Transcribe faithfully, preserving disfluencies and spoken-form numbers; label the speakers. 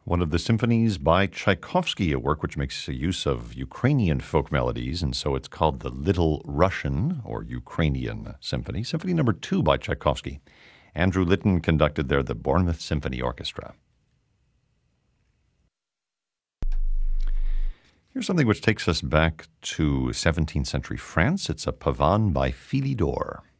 Speaker 1: one of the symphonies by Tchaikovsky, a work which makes use of Ukrainian folk melodies, and so it's called the Little Russian or Ukrainian Symphony. Symphony number two by Tchaikovsky. Andrew Litton conducted there the Bournemouth Symphony Orchestra. Here's something which takes us back to seventeenth century France. It's a pavane by Philidor.